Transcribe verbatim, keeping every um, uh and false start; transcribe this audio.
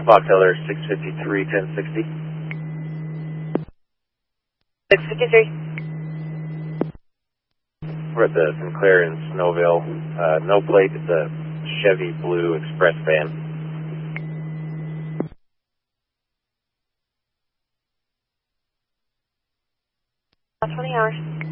Fox Heller six fifty-three, ten sixty. six fifty-three. We're at the Sinclair in Snowville. Uh, no plate, it's a Chevy Blue Express van. twenty hours.